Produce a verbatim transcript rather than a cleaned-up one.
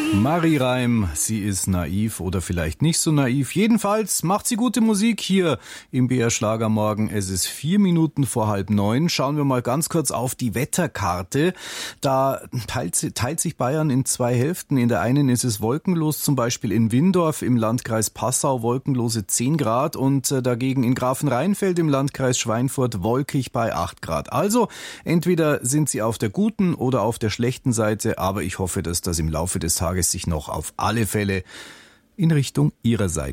Marie Reim, sie ist naiv oder vielleicht nicht so naiv. Jedenfalls macht sie gute Musik hier im B R Schlagermorgen. Es ist vier Minuten vor halb neun. Schauen wir mal ganz kurz auf die Wetterkarte. Da teilt, teilt sich Bayern in zwei Hälften. In der einen ist es wolkenlos, zum Beispiel in Windorf im Landkreis Passau wolkenlose zehn Grad und dagegen in Grafenrheinfeld im Landkreis Schweinfurt wolkig bei acht Grad. Also entweder sind Sie auf der guten oder auf der schlechten Seite, aber ich hoffe, dass das im Laufe des Tages sich noch auf alle Fälle in Richtung Ihrer Seite